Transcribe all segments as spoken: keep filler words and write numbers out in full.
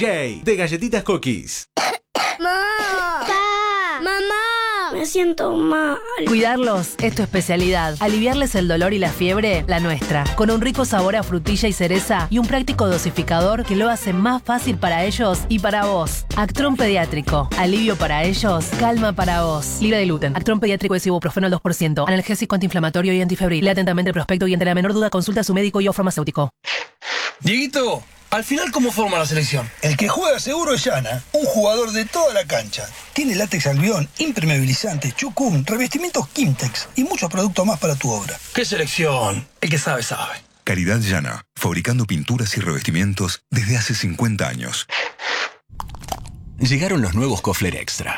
J de Galletitas Cookies. ¡Mamá! ¡Pa! ¡Mamá! Me siento mal. Cuidarlos es tu especialidad. Aliviarles el dolor y la fiebre, la nuestra. Con un rico sabor a frutilla y cereza y un práctico dosificador que lo hace más fácil para ellos y para vos. Actron Pediátrico. Alivio para ellos, calma para vos. Libre de gluten. Actron Pediátrico es ibuprofeno al dos por ciento. Analgésico, antiinflamatorio y antifebril. Lea atentamente el prospecto y ante la menor duda consulta a su médico y o farmacéutico. Dieguito, al final, ¿cómo forma la selección? El que juega seguro es Yana, un jugador de toda la cancha. Tiene látex albión, impermeabilizante, chucum, revestimientos Kimtex y muchos productos más para tu obra. ¿Qué selección? El que sabe, sabe. Calidad Yana, fabricando pinturas y revestimientos desde hace cincuenta años. Llegaron los nuevos Kofler Extra.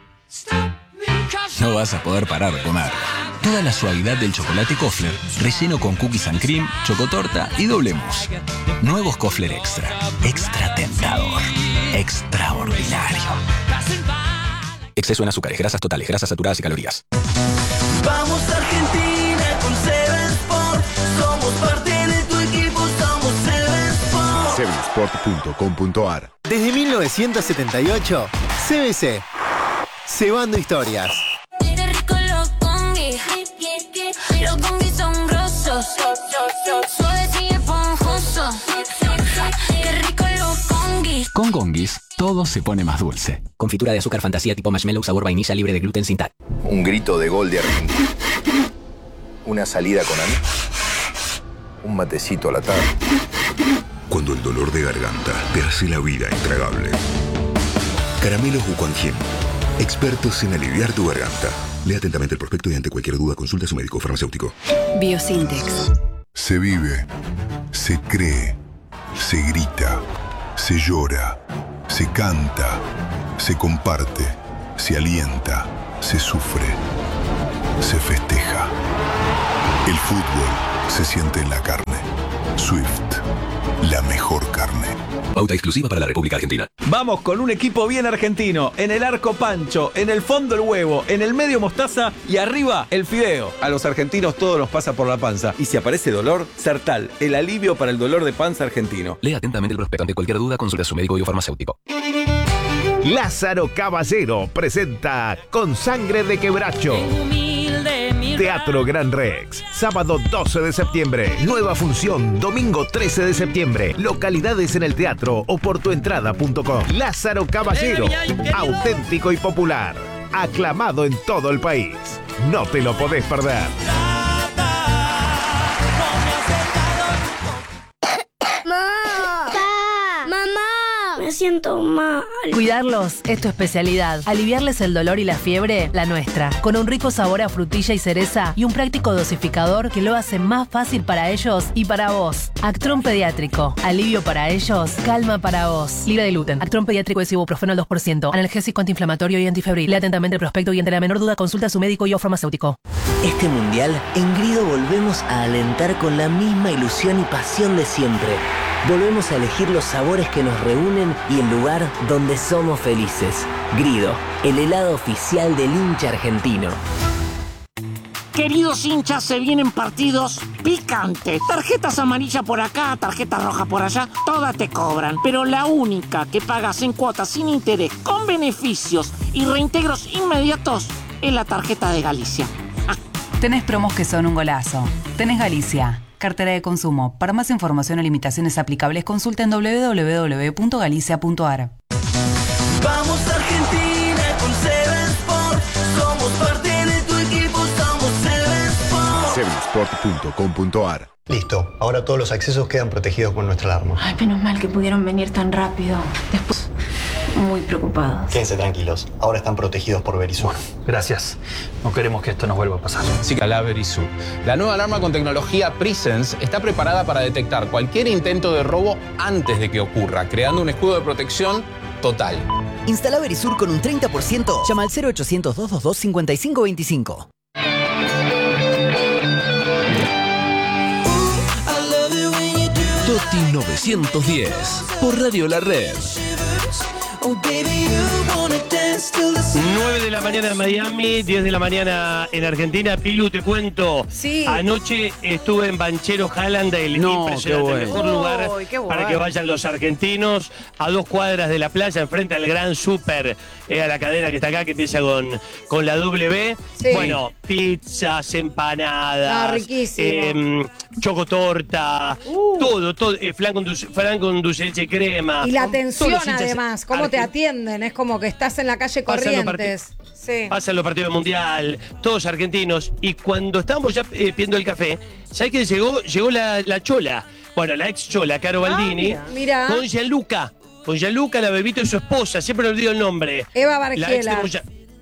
No vas a poder parar de comer. Toda la suavidad del chocolate Kofler, relleno con cookies and cream, chocotorta y doble mousse. Nuevos Kofler Extra. Extra tentador. Extraordinario. Exceso en azúcares, grasas totales, grasas saturadas y calorías. Vamos Argentina con Seven Sport. Somos parte de tu equipo, somos Seven Sport. seven sport punto com punto a r. Desde mil novecientos setenta y ocho, C B C. Cebando historias. Qué rico los congis. Los congis son grosos. Suaves y esponjosos. Qué rico los congis. Con Gongis, todo se pone más dulce. Confitura de azúcar fantasía tipo marshmallow sabor vainilla libre de gluten sin tal. Un grito de gol de Argentina. Una salida con amigos. Un matecito a la tarde. Cuando el dolor de garganta te hace la vida intragable. Caramelos Wuquanjin. Expertos en aliviar tu garganta. Lea atentamente el prospecto y ante cualquier duda consulta a su médico farmacéutico. Biosintex. Se vive, se cree, se grita, se llora, se canta, se comparte, se alienta, se sufre, se festeja. El fútbol se siente en la carne. Swift, la mejor carne. Pauta exclusiva para la República Argentina. Vamos con un equipo bien argentino. En el arco Pancho, en el fondo el huevo, en el medio mostaza y arriba el fideo. A los argentinos todo nos pasa por la panza. Y si aparece dolor, Sertal, el alivio para el dolor de panza argentino. Lea atentamente el prospecto. Ante cualquier duda consulta a su médico y o farmacéutico. Lázaro Caballero presenta Con Sangre de Quebracho. Teatro Gran Rex, sábado doce de septiembre, nueva función, domingo trece de septiembre, localidades en el teatro o por tuentrada punto com. Lázaro Caballero, auténtico y popular, aclamado en todo el país. No te lo podés perder. ¡Mamá! ¡Pa! ¡Mamá! Me siento mal. Cuidarlos es tu especialidad. Aliviarles el dolor y la fiebre, la nuestra. Con un rico sabor a frutilla y cereza y un práctico dosificador que lo hace más fácil para ellos y para vos. Actron Pediátrico. Alivio para ellos, calma para vos. Libre de gluten. Actron Pediátrico es ibuprofeno al dos por ciento. Analgésico, antiinflamatorio y antifebril. Lea atentamente el prospecto y ante la menor duda consulta a su médico y o farmacéutico. Este mundial, en Grido volvemos a alentar con la misma ilusión y pasión de siempre. Volvemos a elegir los sabores que nos reúnen y el lugar donde somos felices. Grido, el helado oficial del hincha argentino. Queridos hinchas, se vienen partidos picantes. Tarjetas amarillas por acá, tarjetas rojas por allá, todas te cobran. Pero la única que pagas en cuotas sin interés, con beneficios y reintegros inmediatos, es la tarjeta de Galicia. Ah. Tenés promos que son un golazo. Tenés Galicia. Cartera de consumo. Para más información o limitaciones aplicables, consulta en doble u doble u doble u punto galicia punto a r. Vamos Argentina con Seven Sport. Somos parte de tu equipo, somos Seven Sport. seven sport punto com punto a r. Listo, ahora todos los accesos quedan protegidos con nuestra alarma. Ay, menos mal que pudieron venir tan rápido. Después, muy preocupados. Quédense tranquilos, ahora están protegidos por Verisur. Gracias. No queremos que esto nos vuelva a pasar. Sí, la Verisur. La nueva alarma con tecnología Presence está preparada para detectar cualquier intento de robo antes de que ocurra, creando un escudo de protección total. Instala Verisur con un treinta por ciento. Llama al cero ochocientos, doscientos veintidós, cincuenta y cinco veinticinco. Toti novecientos diez por Radio La Red. Oh, baby, you wanna dance. nueve de la mañana en Miami, diez de la mañana en Argentina. Pilu, te cuento. Sí. Anoche estuve en Banchero Hallandale. No, impresionante, qué bueno. el mejor lugar Uy, qué para bueno. que vayan los argentinos. A dos cuadras de la playa, enfrente al Gran Super, eh, a la cadena que está acá, que empieza con, con la W. Sí. Bueno, pizzas, empanadas, Ah, riquísimo. eh, chocotorta, Uh. todo, todo. Eh, flan, con dulce, flan con dulce de leche crema. Y la Todos atención los hinchas además, cómo te argentinos. atienden, es como que estás en la calle Pasan los Corrientes. Sí. Pasan los partidos del Mundial, todos argentinos. Y cuando estábamos ya eh, pidiendo el café, ¿sabes qué llegó? Llegó la, la chola. Bueno, la ex chola, Caro Baldini. mira. Con Gianluca. Con Gianluca, la bebito y su esposa. Siempre me olvido el nombre. Eva La ex de Bargiela. Moya-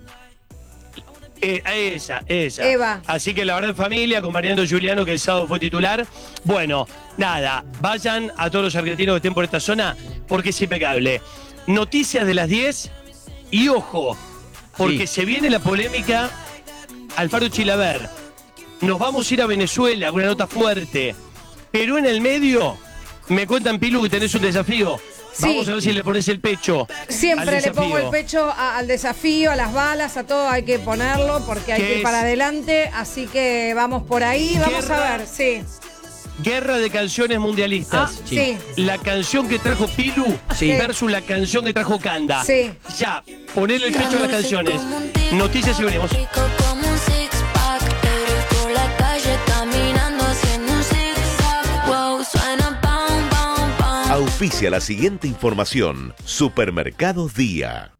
Eh, esa, esa. Eva. Así que la verdad en familia, acompañando a Juliano, que el sábado fue titular. Bueno, nada, vayan a todos los argentinos que estén por esta zona, porque es impecable. Noticias de las diez y ojo, porque Sí. se viene la polémica Alfaro Chilaver. Nos vamos a ir a Venezuela, una nota fuerte. Pero en el medio, me cuentan, Pilu, que tenés un desafío. Sí. Vamos a ver si le pones el pecho. al Siempre le desafío. pongo el pecho a- al desafío, a las balas, a todo hay que ponerlo porque hay ¿Qué que ir es? para adelante. Así que vamos por ahí, vamos Guerra. a ver, sí. Guerra de canciones mundialistas. Ah, sí. Sí. La canción que trajo Pilu Sí. versus la canción que trajo Kanda. Sí. Ya, ponerle el pecho a las canciones. Noticias y veremos. Como un six-pack, eres por la calle caminando haciendo un zig-zag. Wow, suena pam, pam, pam. Auspicia la siguiente información. Supermercados Día.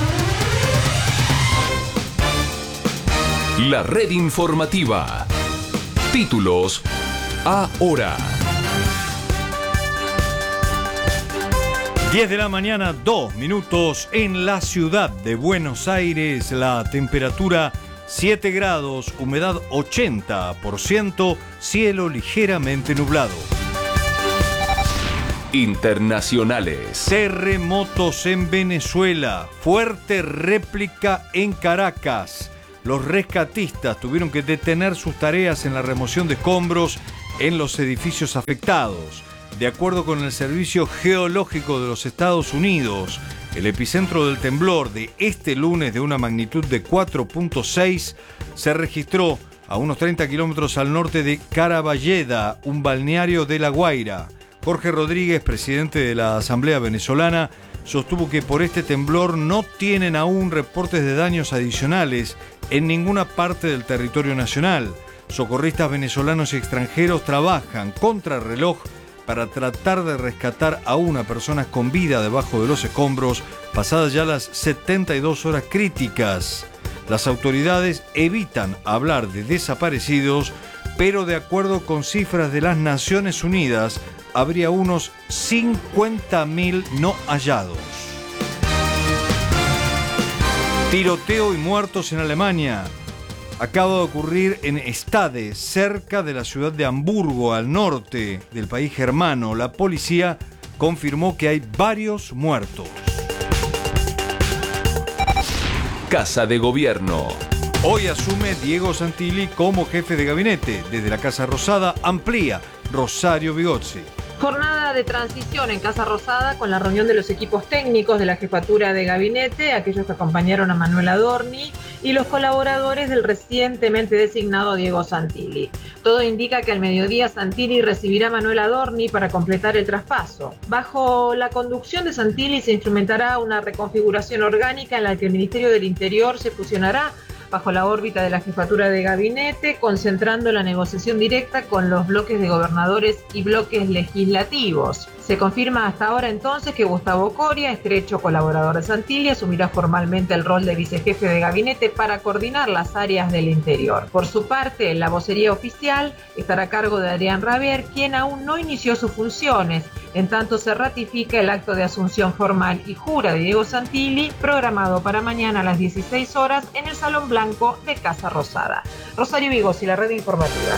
La red informativa. Títulos ahora. diez de la mañana, dos minutos en la ciudad de Buenos Aires. La temperatura siete grados, humedad ochenta por ciento, cielo ligeramente nublado. Internacionales. Terremotos en Venezuela, fuerte réplica en Caracas. Los rescatistas tuvieron que detener sus tareas en la remoción de escombros en los edificios afectados. De acuerdo con el Servicio Geológico de los Estados Unidos, el epicentro del temblor de este lunes de una magnitud de cuatro punto seis se registró a unos treinta kilómetros al norte de Caraballeda, un balneario de La Guaira. Jorge Rodríguez, presidente de la Asamblea Venezolana, sostuvo que por este temblor no tienen aún reportes de daños adicionales en ninguna parte del territorio nacional. Socorristas venezolanos y extranjeros trabajan contra reloj para tratar de rescatar aún a personas con vida debajo de los escombros, pasadas ya las setenta y dos horas críticas. Las autoridades evitan hablar de desaparecidos, pero de acuerdo con cifras de las Naciones Unidas, habría unos cincuenta mil no hallados. Tiroteo y muertos en Alemania. Acaba de ocurrir en Stade, cerca de la ciudad de Hamburgo, al norte del país germano. La policía confirmó que hay varios muertos. Casa de Gobierno. Hoy asume Diego Santilli como jefe de gabinete. Desde la Casa Rosada amplía Rosario Bigozzi. Jornada de transición en Casa Rosada con la reunión de los equipos técnicos de la jefatura de gabinete, aquellos que acompañaron a Manuel Adorni y los colaboradores del recientemente designado Diego Santilli. Todo indica que al mediodía Santilli recibirá a Manuel Adorni para completar el traspaso. Bajo la conducción de Santilli se instrumentará una reconfiguración orgánica en la que el Ministerio del Interior se fusionará bajo la órbita de la jefatura de gabinete, concentrando la negociación directa con los bloques de gobernadores y bloques legislativos. Se confirma hasta ahora entonces que Gustavo Coria, estrecho colaborador de Santilli, asumirá formalmente el rol de vicejefe de gabinete para coordinar las áreas del interior. Por su parte, la vocería oficial estará a cargo de Adrián Rabier, quien aún no inició sus funciones, en tanto se ratifica el acto de asunción formal y jura de Diego Santilli, programado para mañana a las dieciséis horas en el Salón Blanco de Casa Rosada. Rosario Bigozzi, la red informativa.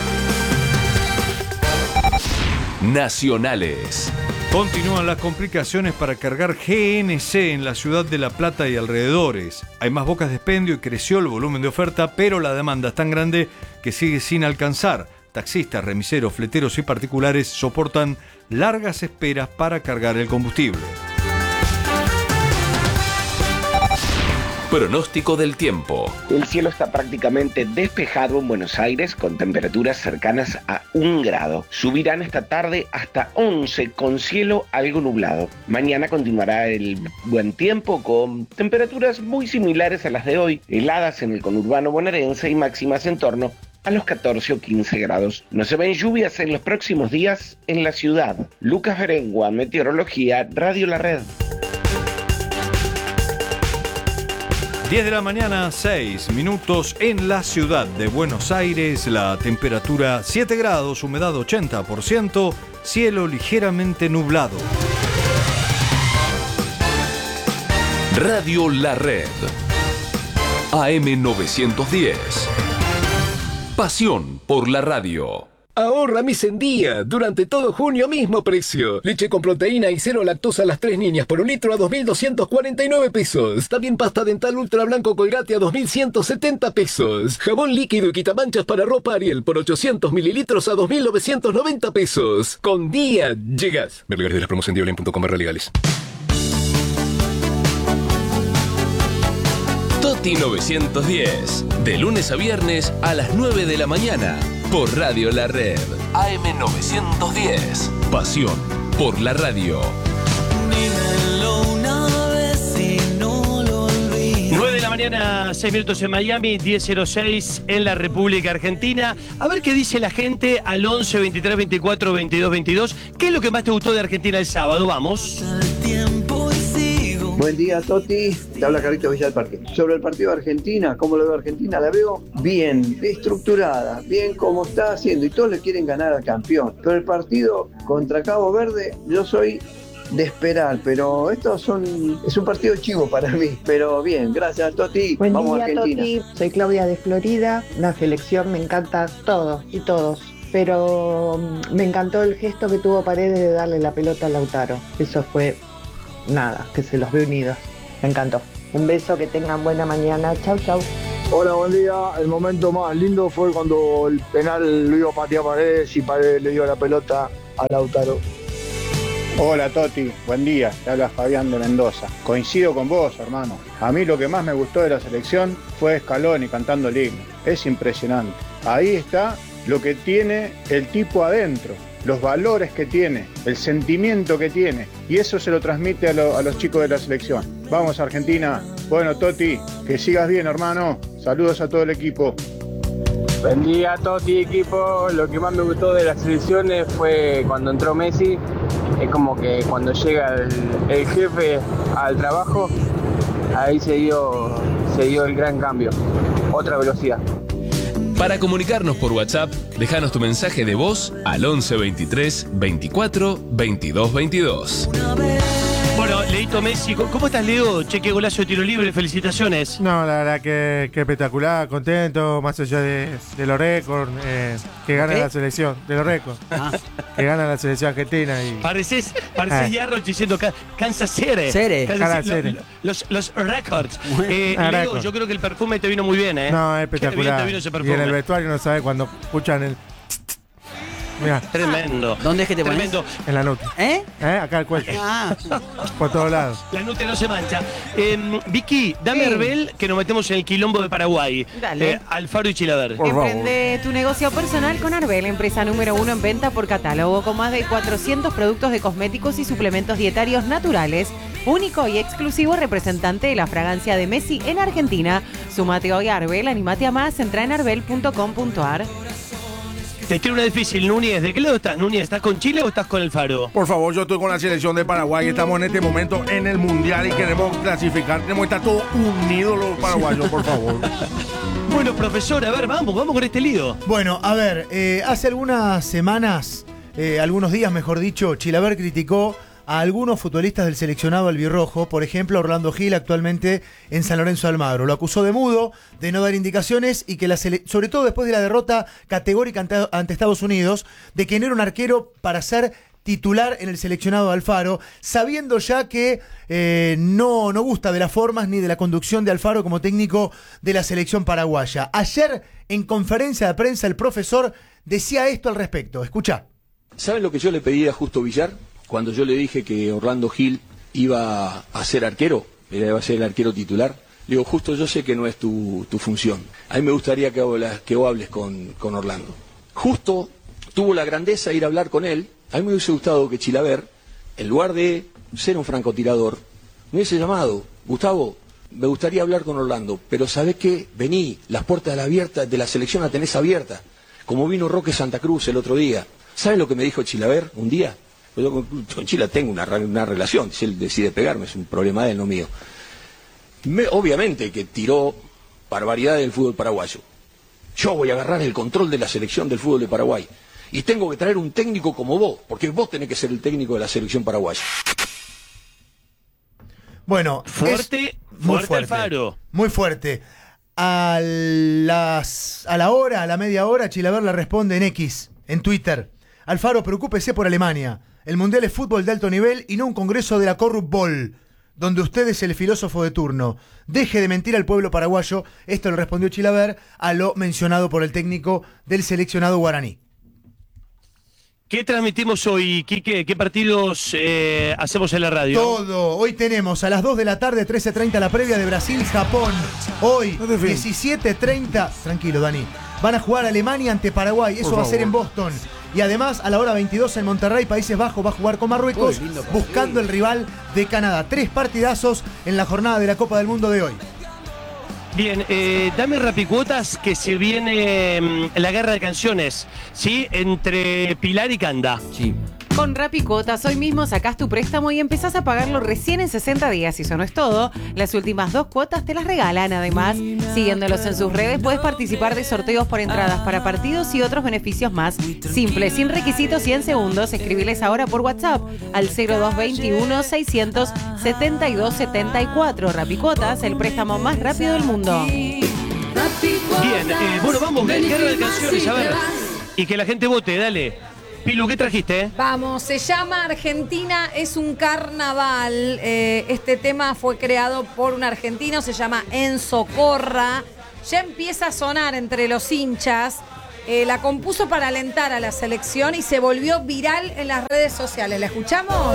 Nacionales. Continúan las complicaciones para cargar G N C en la ciudad de La Plata y alrededores. Hay más bocas de expendio y creció el volumen de oferta, pero la demanda es tan grande que sigue sin alcanzar. Taxistas, remiseros, fleteros y particulares soportan largas esperas para cargar el combustible. Pronóstico del tiempo. El cielo está prácticamente despejado en Buenos Aires con temperaturas cercanas a un grado. Subirán esta tarde hasta once con cielo algo nublado. Mañana continuará el buen tiempo con temperaturas muy similares a las de hoy, heladas en el conurbano bonaerense y máximas en torno a los catorce o quince grados. No se ven lluvias en los próximos días en la ciudad. Lucas Berengua, Meteorología, Radio La Red. diez de la mañana, seis minutos en la ciudad de Buenos Aires. La temperatura siete grados, humedad ochenta por ciento, cielo ligeramente nublado. Radio La Red. A M novecientos diez. Pasión por la radio. Ahorra mi Sendía. Durante todo junio, mismo precio. Leche con proteína y cero lactosa a las tres niñas por un litro a dos mil doscientos cuarenta y nueve pesos. También pasta dental ultra blanco Colgate a dos mil ciento setenta pesos. Jabón líquido y quitamanchas para ropa Ariel por ochocientos mililitros a dos mil novecientos noventa pesos. Con Día llegas. Ver lugares de las promos en diolin punto com barra legales. Toti novecientos diez. De lunes a viernes a las nueve de la mañana. Por Radio La Red. A M novecientos diez. Pasión por la radio. Dímelo una vez y no lo olvides. nueve de la mañana, seis minutos en Miami, diez cero seis en la República Argentina. A ver qué dice la gente al once, veintitrés, veinticuatro, veintidós, veintidós. ¿Qué es lo que más te gustó de Argentina el sábado? Vamos. Buen día, Toti. Te habla Carlito Villa del Parque. Sobre el partido de Argentina, ¿cómo lo veo Argentina? La veo bien, estructurada, bien como está haciendo. Y todos le quieren ganar al campeón. Pero el partido contra Cabo Verde, yo soy de esperar. Pero estos son es un partido chivo para mí. Pero bien, gracias, Toti. Buen Vamos día, a Argentina. Toti. Soy Claudia de Florida. La selección me encanta todo y todos. Pero mm, me encantó el gesto que tuvo Paredes de darle la pelota a Lautaro. Eso fue... nada, que se los ve unidos. Me encantó. Un beso, que tengan buena mañana. Chau, chau. Hola, buen día. El momento más lindo fue cuando el penal lo iba a patear Paredes y Paredes le dio la pelota a Lautaro. Hola Toti, buen día, te habla Fabián de Mendoza. Coincido con vos, hermano. A mí lo que más me gustó de la selección fue Scaloni cantando el himno. Es impresionante. Ahí está lo que tiene el tipo adentro. Los valores que tiene, el sentimiento que tiene, y eso se lo transmite a, lo, a los chicos de la selección. Vamos Argentina. Bueno, Toti, que sigas bien, hermano. Saludos a todo el equipo. Buen día, Toti, equipo. Lo que más me gustó de las selecciones fue cuando entró Messi. Es como que cuando llega el, el jefe al trabajo, ahí se dio, se dio el gran cambio. Otra velocidad. Para comunicarnos por WhatsApp, déjanos tu mensaje de voz al once, veintitrés, veinticuatro, veintidós, veintidós. Bueno, Leito Messi, ¿cómo estás, Leo? Che, qué golazo de tiro libre, felicitaciones. No, la verdad que, que espectacular, contento, más allá de, de los récords, eh, que gana ¿Eh? la selección, de los récords, ah. que gana la selección argentina. Y... Pareces, pareces Ah. Yarro diciendo ca- Kansas City. Cere. Kansas Kansas City, City. lo- Los, los records. Eh, Ah, Leo, récord. yo creo que el perfume te vino muy bien, ¿eh? No, es Qué bien espectacular. te vino ese Y perfume. en el vestuario no sabe cuando escuchan el... Mira. Tremendo. ¿Dónde es que te pones? Tremendo. En la nuca. ¿Eh? ¿Eh? Acá el cuello. Ah. Por todos lados. La nute no se mancha. Eh, Vicky, dame Sí. Herbel, que nos metemos en el quilombo de Paraguay. Dale. Eh, Alfaro y Chilaver. Emprende tu negocio personal con Arbel, empresa número uno en venta por catálogo, con más de cuatrocientos productos de cosméticos y suplementos dietarios naturales. Único y exclusivo representante de la fragancia de Messi en Argentina. Sumate hoy a Arbel, animate a más, entra en arbel punto com punto ar. Te tiro una difícil, Núñez. ¿De qué lado estás, Núñez? ¿Estás con Chile o estás con el Faro? Por favor, yo estoy con la selección de Paraguay. Estamos en este momento en el Mundial y queremos clasificar. Tenemos que estar todos unidos los paraguayos, por favor. Bueno, profesor, a ver, vamos, vamos con este lío. Bueno, a ver, eh, hace algunas semanas, eh, algunos días mejor dicho, Chilaver criticó a algunos futbolistas del seleccionado albirrojo, por ejemplo Orlando Gil, actualmente en San Lorenzo de Almagro. Lo acusó de mudo, de no dar indicaciones y que la sele- sobre todo después de la derrota categórica ante, ante Estados Unidos, de que no era un arquero para ser titular en el seleccionado de Alfaro, sabiendo ya que eh, no, no gusta de las formas ni de la conducción de Alfaro como técnico de la selección paraguaya. Ayer, en conferencia de prensa, el profesor decía esto al respecto. Escuchá. ¿Saben lo que yo le pedí a Justo Villar cuando yo le dije que Orlando Gil iba a ser arquero? Iba a ser el arquero titular. Le digo, justo yo sé que no es tu, tu función. A mí me gustaría que, hablas, que vos hables con, con Orlando. Justo tuvo la grandeza de ir a hablar con él. A mí me hubiese gustado que Chilaver, en lugar de ser un francotirador, me hubiese llamado, Gustavo, me gustaría hablar con Orlando, pero ¿sabés qué? Vení, las puertas de la, abierta, de la selección la tenés abiertas, como vino Roque Santa Cruz el otro día. ¿Saben lo que me dijo Chilaver un día? Pues yo con, con Chila tengo una, una relación, si él decide pegarme es un problema de él, no mío. Me, obviamente que tiró barbaridad del fútbol paraguayo. Yo voy a agarrar el control de la selección del fútbol de Paraguay y tengo que traer un técnico como vos, porque vos tenés que ser el técnico de la selección paraguaya. Bueno, fuerte, muy fuerte, fuerte Alfaro. Muy fuerte. A, las, a la hora, a la media hora, Chilaver le responde en X, en Twitter. Alfaro, preocúpese por Alemania. El Mundial es fútbol de alto nivel y no un congreso de la Corrupbol, donde usted es el filósofo de turno. Deje de mentir al pueblo paraguayo. Esto le respondió Chilaver a lo mencionado por el técnico del seleccionado guaraní. ¿Qué transmitimos hoy, Quique? ¿Qué partidos eh, hacemos en la radio? Todo. Hoy tenemos a las dos de la tarde, trece treinta, la previa de Brasil-Japón. Hoy, diecisiete treinta. Tranquilo, Dani. Van a jugar Alemania ante Paraguay. Eso va a ser en Boston. Y además, a la hora veintidós en Monterrey, Países Bajos va a jugar con Marruecos, buscando el rival de Canadá. Tres partidazos en la jornada de la Copa del Mundo de hoy. Bien, eh, dame rapicuotas que se viene mmm, la guerra de canciones, ¿sí? Entre Pilar y Canda. Sí. Con Rapicuotas, hoy mismo sacás tu préstamo y empezás a pagarlo recién en sesenta días. Y eso no es todo, las últimas dos cuotas te las regalan. Además, siguiéndolos en sus redes, puedes participar de sorteos por entradas para partidos y otros beneficios más. Simple, sin requisitos y en segundos. Escribiles ahora por WhatsApp al cero dos veintiuno, seiscientos setenta y dos setenta y cuatro. Rapicuotas, el préstamo más rápido del mundo. Bien, eh, bueno, vamos, guerra de canciones, a ver. Y que la gente vote, dale. Pilu, ¿qué trajiste? Vamos, se llama Argentina es un carnaval. Eh, este tema fue creado por un argentino, se llama Enzo Corra. Ya empieza a sonar entre los hinchas. Eh, la compuso para alentar a la selección y se volvió viral en las redes sociales. ¿La escuchamos?